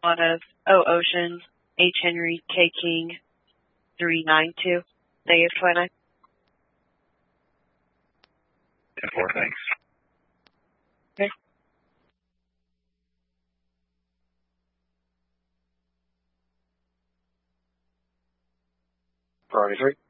lot of O Ocean, H Henry, K King, 392, -29. 10-4, thanks. Okay. Priority 3.